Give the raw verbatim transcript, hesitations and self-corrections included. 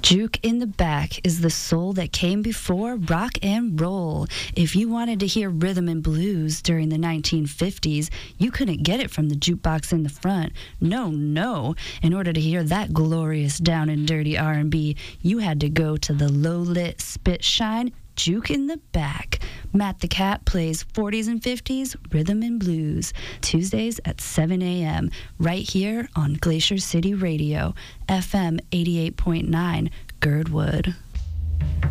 Juke in the Back is the soul that came before rock and roll. If you wanted to hear rhythm and blues during the nineteen fifties, you couldn't get it from the jukebox in the front. No, no. In order to hear that glorious down and dirty R and B, you had to go to the low-lit spit shine Juke in the Back. Matt the Cat plays forties and fifties rhythm and blues, Tuesdays at seven a.m., right here on Glacier City Radio, F M eighty-eight point nine, Girdwood.